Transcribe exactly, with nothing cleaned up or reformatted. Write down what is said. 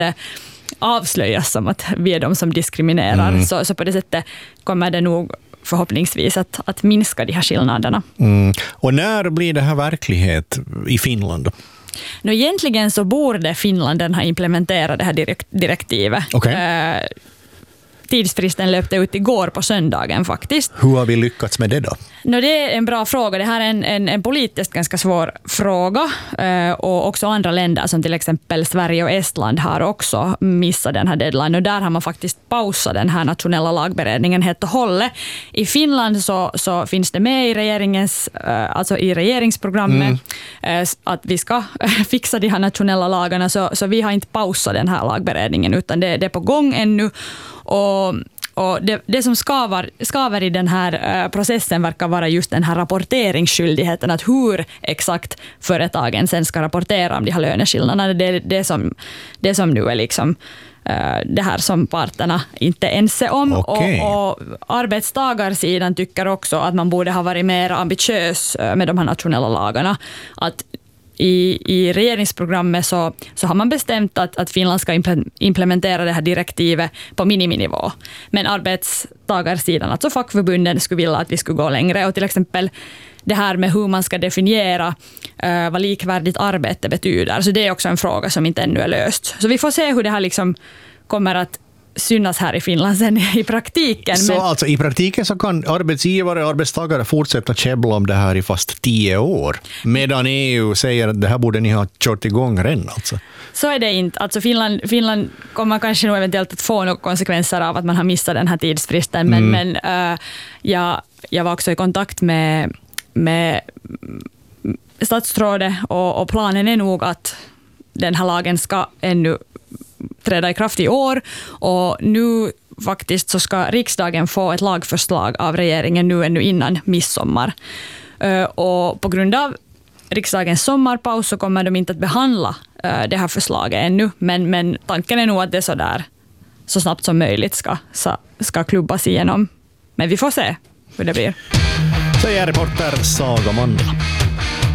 avslöjas som att vi är de som diskriminerar. Mm. Så, så på det sättet kommer det nog förhoppningsvis att, att minska de här skillnaderna. Mm. Och när blir det här verklighet i Finland? Nu, egentligen så borde Finland ha implementerat det här direkt, direktivet. Okay. Eh, tidsfristen löpte ut igår på söndagen faktiskt. Hur har vi lyckats med det då? No, det är en bra fråga. Det här är en, en, en politiskt ganska svår fråga. Eh, och också andra länder som till exempel Sverige och Estland har också missat den här deadline. Och där har man faktiskt pausat den här nationella lagberedningen helt och hållet. I Finland så, så finns det med i, regeringens, eh, alltså i regeringsprogrammet mm. eh, att vi ska fixa de här nationella lagarna. Så, så vi har inte pausat den här lagberedningen utan det, det är på gång ännu. Och, och det, det som skavar, skavar i den här uh, processen verkar vara just den här rapporteringsskyldigheten, att hur exakt företagen sen ska rapportera om de här löneskillnaderna. Det är det som, det som nu är liksom uh, det här som parterna inte är ense om. Okay. Och, och arbetstagarsidan tycker också att man borde ha varit mer ambitiös uh, med de här nationella lagarna. Att I, I regeringsprogrammet så, så har man bestämt att, att Finland ska implementera det här direktivet på miniminivå. Men arbetstagarsidan, alltså fackförbunden, skulle vilja att vi skulle gå längre. Och till exempel det här med hur man ska definiera uh, vad likvärdigt arbete betyder. Så det är också en fråga som inte ännu är löst. Så vi får se hur det här liksom kommer att synas här i Finland sen i praktiken. Så men alltså i praktiken så kan arbetsgivare och arbetstagare fortsätta käbbla om det här i fast tio år. Medan E U säger att det här borde ni ha kört igång redan alltså. Så är det inte. Alltså Finland, Finland kommer kanske nog eventuellt att få några konsekvenser av att man har missat den här tidsfristen. Men, mm. men uh, jag, jag var också i kontakt med, med statsrådet och, och planen är nog att den här lagen ska ännu träda i kraft i år, och nu faktiskt så ska riksdagen få ett lagförslag av regeringen nu ännu innan midsommar. Och på grund av riksdagens sommarpaus så kommer de inte att behandla det här förslaget ännu, men, men tanken är nog att det så där så snabbt som möjligt ska, ska klubbas igenom. Men vi får se hur det blir. Säger reporter Saga Mandela.